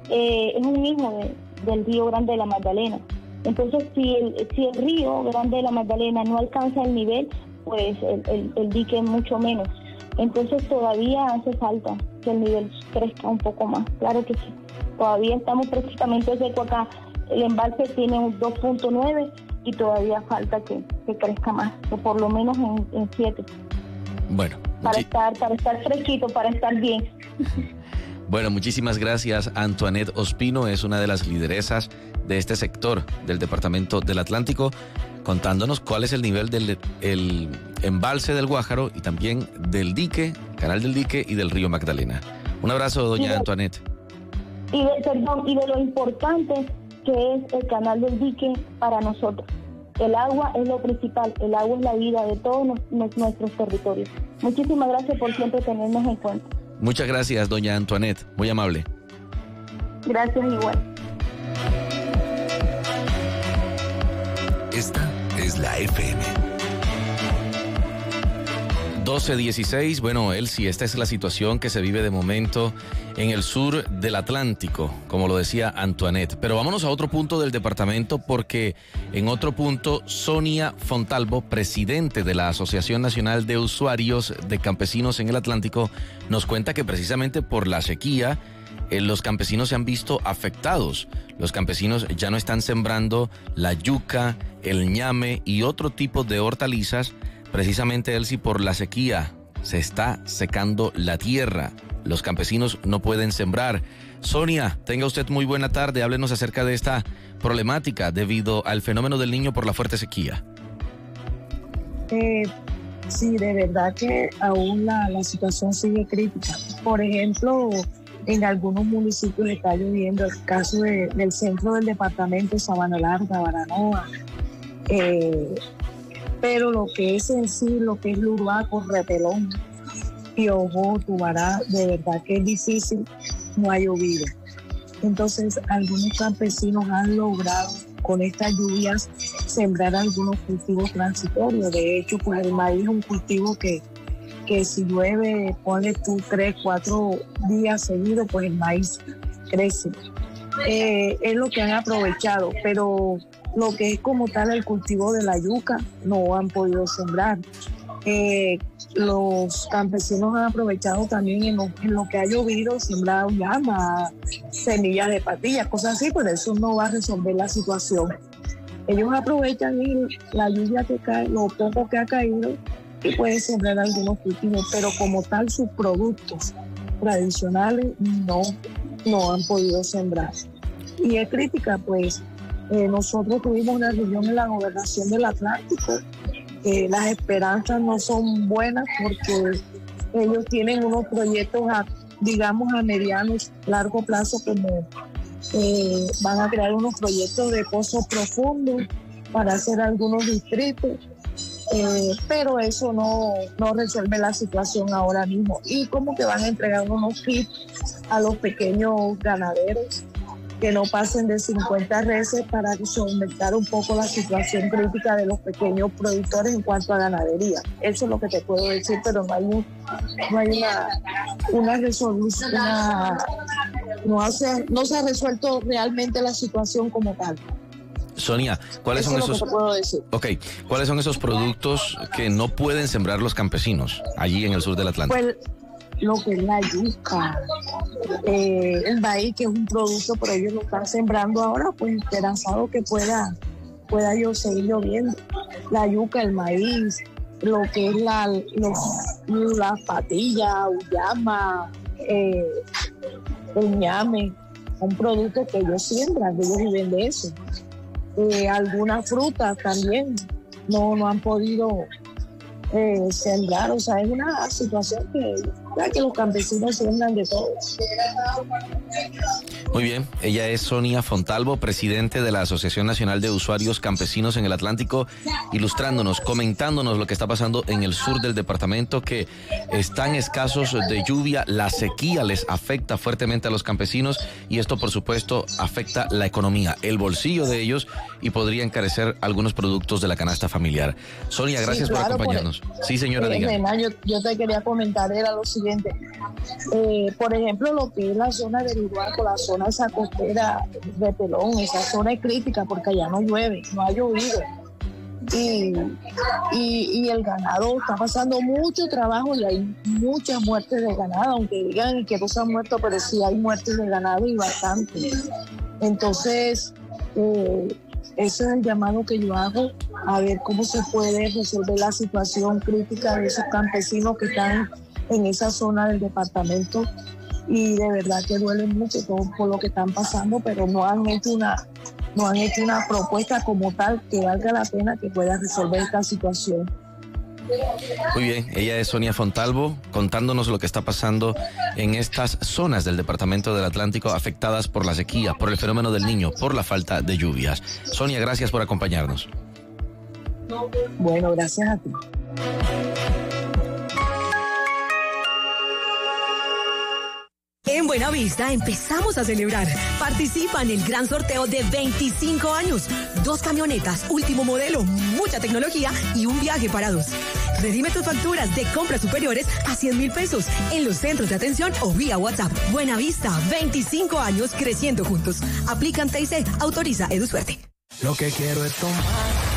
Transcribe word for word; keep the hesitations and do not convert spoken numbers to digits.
eh, es un hijo de, del río Grande de la Magdalena. Entonces, si el, si el río Grande de la Magdalena no alcanza el nivel, pues el, el, el dique mucho menos. Entonces, todavía hace falta que el nivel crezca un poco más. Claro que sí. Todavía estamos prácticamente seco acá. El embalse tiene un dos punto nueve y todavía falta que, que crezca más, o por lo menos en siete. Bueno. Para estar, para estar fresquito, para estar bien. Bueno, muchísimas gracias. Antoinette Ospino es una de las lideresas de este sector del Departamento del Atlántico, contándonos cuál es el nivel del el embalse del Guájaro y también del dique, canal del dique y del río Magdalena. Un abrazo, doña de, Antoinette. Y de, perdón, y de lo importante que es el canal del dique para nosotros. El agua es lo principal, el agua es la vida de todos nos, nuestros territorios. Muchísimas gracias por siempre tenernos en cuenta. Muchas gracias, doña Antoinette, muy amable. Gracias igual. Esta es la F M. doce dieciséis, bueno, Elsie, esta es la situación que se vive de momento en el sur del Atlántico, como lo decía Antoinette. Pero vámonos a otro punto del departamento, porque en otro punto, Sonia Fontalvo, presidente de la Asociación Nacional de Usuarios de Campesinos en el Atlántico, nos cuenta que precisamente por la sequía, eh, los campesinos se han visto afectados. Los campesinos ya no están sembrando la yuca, el ñame y otro tipo de hortalizas. Precisamente, Elsie, por la sequía se está secando la tierra. Los campesinos no pueden sembrar. Sonia, tenga usted muy buena tarde. Háblenos acerca de esta problemática debido al fenómeno del Niño por la fuerte sequía. Eh, sí, de verdad que aún la, la situación sigue crítica. Por ejemplo, en algunos municipios está lloviendo. El caso de, del centro del departamento, Sabana Larga, Baranoa, eh, pero lo que es en sí, lo que es Luruaco, Repelón, Piojó, Tubará, de verdad que es difícil, no ha llovido. Entonces, algunos campesinos han logrado con estas lluvias sembrar algunos cultivos transitorios. De hecho, pues el maíz es un cultivo que, que si llueve, ponle tú tres, cuatro días seguidos, pues el maíz crece. Eh, es lo que han aprovechado, pero lo que es como tal el cultivo de la yuca no han podido sembrar. Eh, los campesinos han aprovechado también en lo, en lo que ha llovido, sembrado llama, semillas de patillas, cosas así, pero eso no va a resolver la situación. Ellos aprovechan la lluvia que cae, lo poco que ha caído, y pueden sembrar algunos cultivos, pero como tal sus productos tradicionales no, no han podido sembrar. Y es crítica, pues, Eh, nosotros tuvimos una reunión en la Gobernación del Atlántico. Eh, las esperanzas no son buenas porque ellos tienen unos proyectos, a, digamos, a mediano, largo plazo, como eh, van a crear unos proyectos de pozos profundos para hacer algunos distritos, eh, pero eso no, no resuelve la situación ahora mismo. Y como que van a entregar unos kits a los pequeños ganaderos que no pasen de cincuenta reses para solventar un poco la situación crítica de los pequeños productores en cuanto a ganadería. Eso es lo que te puedo decir, pero no hay, un, no hay una, una resolución, una, no, hace, no se ha resuelto realmente la situación como tal. Sonia, ¿cuáles Eso son es lo esos? que te puedo decir. Okay, ¿cuáles son esos productos que no pueden sembrar los campesinos allí en el sur del Atlántico? Pues, lo que es la yuca, eh, el maíz, que es un producto, pero ellos lo están sembrando ahora, pues esperanzado que pueda, pueda yo seguir lloviendo. La yuca, el maíz, lo que es la, los, las patillas, uyama, eh, el ñame, son productos que ellos siembran, que ellos viven de eso. Eh, algunas frutas también no, no han podido eh, sembrar, o sea, es una situación que, ya que los campesinos siembran de todo. Muy bien, ella es Sonia Fontalvo, presidente de la Asociación Nacional de Usuarios Campesinos en el Atlántico, ilustrándonos, comentándonos lo que está pasando en el sur del departamento, que están escasos de lluvia, la sequía les afecta fuertemente a los campesinos y esto, por supuesto, afecta la economía, el bolsillo de ellos y podría encarecer algunos productos de la canasta familiar. Sonia, gracias sí, claro, por acompañarnos. Por el, sí, señora, eh, diga. Nena, yo, yo te quería comentar, era lo siguiente. Eh, por ejemplo, lo que es la zona del Uruguaco, la zona zona esa costera de Pelón, esa zona es crítica porque allá no llueve, no ha llovido. Y, y, y el ganado está pasando mucho trabajo y hay muchas muertes de ganado, aunque digan que no se han muerto, pero sí hay muertes de ganado y bastante. Entonces, eh, ese es el llamado que yo hago, a ver cómo se puede resolver la situación crítica de esos campesinos que están en esa zona del departamento, y de verdad que duele mucho todo por lo que están pasando, pero no han hecho una no han hecho una propuesta como tal que valga la pena que pueda resolver esta situación. Muy bien, ella es Sonia Fontalvo contándonos lo que está pasando en estas zonas del departamento del Atlántico afectadas por la sequía, por el fenómeno del Niño, por la falta de lluvias. Sonia, gracias por acompañarnos. Bueno, gracias a ti. En Buenavista empezamos a celebrar. Participa en el gran sorteo de veinticinco años. Dos camionetas, último modelo, mucha tecnología y un viaje para dos. Redime tus facturas de compras superiores a cien mil pesos en los centros de atención o vía WhatsApp. Buenavista, veinticinco años creciendo juntos. Aplican T I C, autoriza EduSuerte. Lo que quiero es tomar.